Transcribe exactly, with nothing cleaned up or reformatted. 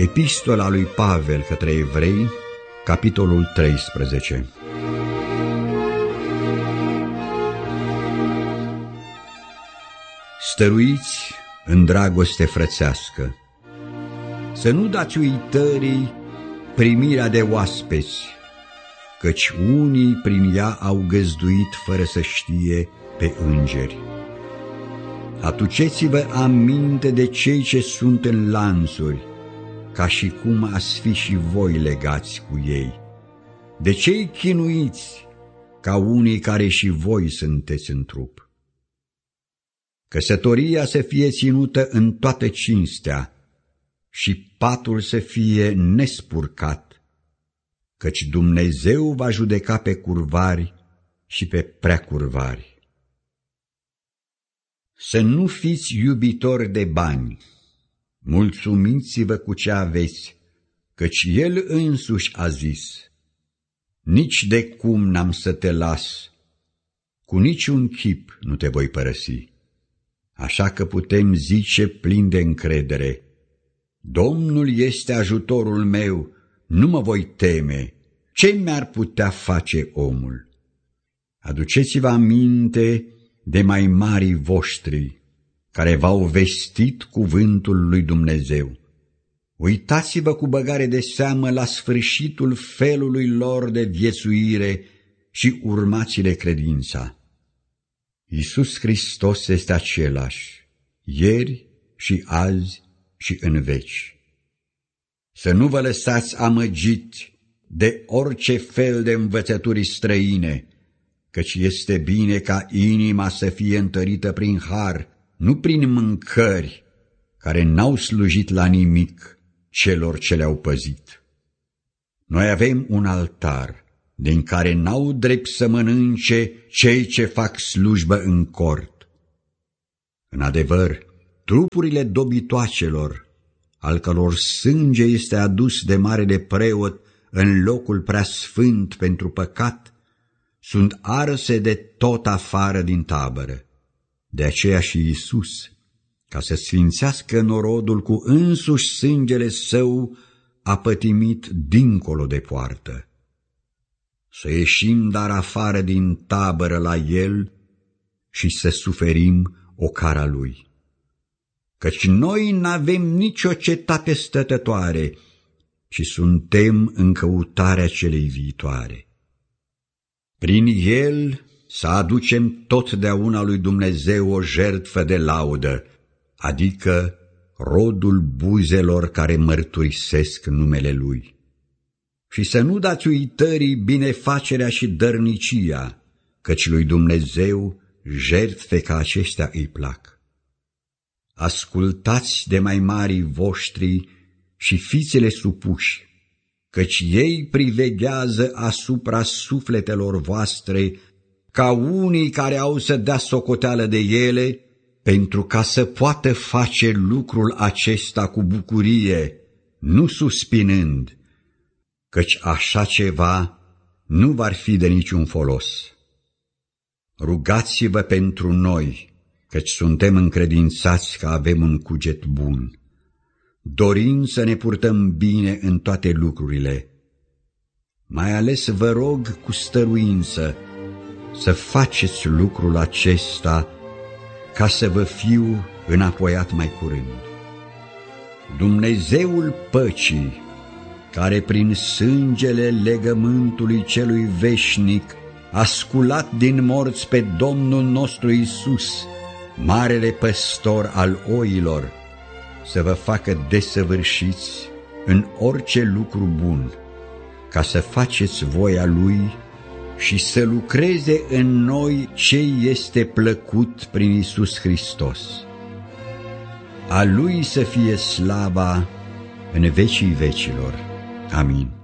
Epistola lui Pavel către Evrei, capitolul treisprezece. Stăruiți în dragoste frățească, să nu dați uitării primirea de oaspeți, căci unii prin ea au găzduit fără să știe pe îngeri. Aduceți-vă aminte de cei ce sunt în lanțuri, ca și cum ați fi și voi legați cu ei, de cei chinuiți, ca unii care și voi sunteți în trup. Căsătoria să fie ținută în toată cinstea și patul să fie nespurcat, căci Dumnezeu va judeca pe curvari și pe preacurvari. Să nu fiți iubitori de bani, mulțumiți-vă cu ce aveți, căci El însuși a zis: nici de cum n-am să te las, cu niciun chip nu te voi părăsi. Așa că putem zice plin de încredere: Domnul este ajutorul meu, nu mă voi teme, ce mi-ar putea face omul? Aduceți-vă aminte de mai marii voștri, care v-au vestit cuvântul lui Dumnezeu. Uitați-vă cu băgare de seamă la sfârșitul felului lor de viețuire și urmați-le credința. Iisus Hristos este același, ieri și azi și în veci. Să nu vă lăsați amăgiți de orice fel de învățături străine, căci este bine ca inima să fie întărită prin har, nu prin mâncări care n-au slujit la nimic celor ce le-au păzit. Noi avem un altar din care n-au drept să mănânce cei ce fac slujbă în cort. În adevăr, trupurile dobitoacelor, al căror sânge este adus de marele preot în locul preasfânt pentru păcat, sunt arse de tot afară din tabără. De aceea și Iisus, ca să sfințească norodul cu însuși sângele său, a pătimit dincolo de poartă. Să ieșim dar afară din tabără la El și să suferim ocara Lui. Căci noi n-avem nicio cetate stătătoare, ci suntem în căutarea celei viitoare. Prin El să aducem totdeauna lui Dumnezeu o jertfă de laudă, adică rodul buzelor care mărturisesc numele Lui. Și să nu dați uitării binefacerea și dărnicia, căci lui Dumnezeu jertfe ca acestea îi plac. Ascultați de mai marii voștri și fiți-le supuși, căci ei priveghează asupra sufletelor voastre ca unii care au să dea socoteală de ele, pentru ca să poată face lucrul acesta cu bucurie, nu suspinând, căci așa ceva nu va fi de niciun folos. Rugați-vă pentru noi, căci suntem încredințați că avem un cuget bun, dorind să ne purtăm bine în toate lucrurile. Mai ales vă rog cu stăruință să faceți lucrul acesta, ca să vă fiu înapoiat mai curând. Dumnezeul păcii, care prin sângele legământului celui veșnic a sculat din morți pe Domnul nostru Iisus, marele păstor al oilor, să vă facă desăvârșiți în orice lucru bun, ca să faceți voia Lui și să lucreze în noi ce este plăcut prin Iisus Hristos. A Lui să fie slava în vecii vecilor. Amin.